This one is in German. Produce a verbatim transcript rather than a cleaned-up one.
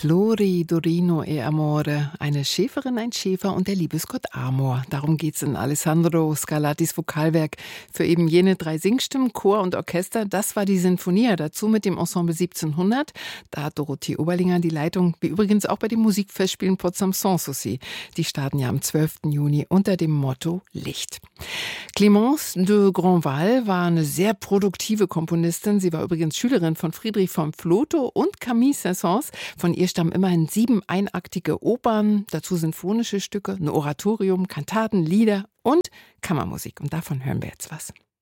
Flori, Dorino e Amore, eine Schäferin, ein Schäfer und der Liebesgott Amor. Darum geht's in Alessandro Scarlattis Vokalwerk für eben jene drei Singstimmen, Chor und Orchester. Das war die Sinfonia, dazu mit dem Ensemble siebzehnhundert. Da hat Dorothee Oberlinger die Leitung, wie übrigens auch bei den Musikfestspielen Potsdam Sanssouci. Die starten ja am zwölften Juni unter dem Motto Licht. Clémence de Grandval war eine sehr produktive Komponistin. Sie war übrigens Schülerin von Friedrich von Flotow und Camille Saint-Saëns. Von ihr stammen immerhin sieben einaktige Opern, dazu sinfonische Stücke, ein Oratorium, Kantaten, Lieder und Kammermusik. Und davon hören wir jetzt was.